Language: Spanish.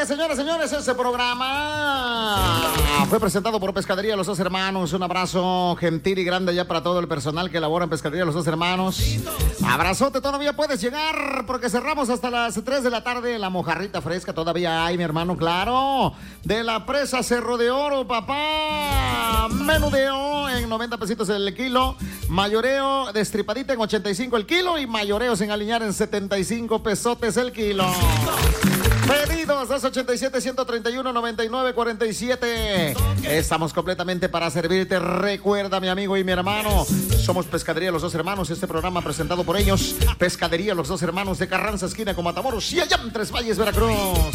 señoras, señores, este programa fue presentado por Pescadería Los Dos Hermanos. Un abrazo gentil y grande ya para todo el personal que labora en Pescadería Los Dos Hermanos. Abrazote, todavía puedes llegar porque cerramos hasta las 3 de la tarde. La mojarrita fresca todavía hay, mi hermano, claro. De la presa Cerro de Oro, papá. Menudeo en 90 pesitos el kilo. Mayoreo destripadita en 85 el kilo. Y mayoreos en aliñar en 75 pesotes el kilo. Pedidos 287-131-9947. Estamos completamente para servirte. Recuerda, mi amigo y mi hermano, somos Pescadería Los Dos Hermanos. Este programa presentado por ellos. Pescadería Los Dos Hermanos de Carranza, esquina con Matamoros y allá en Tres Valles, Veracruz.